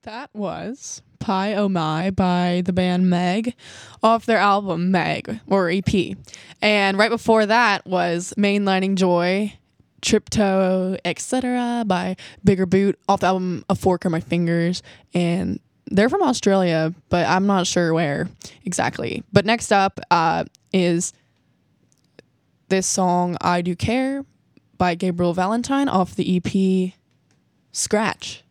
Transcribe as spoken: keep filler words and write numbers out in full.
That was Pie Oh My by the band Meg off their album Meg, or E P. And right before that was Mainlining Joy, Tripto, et cetera by Bigger Boot off the album A Fork on My Fingers. And they're from Australia, but I'm not sure where exactly. But next up uh, is this song I Do Care by Gabriel Valentine off the E P Scratch.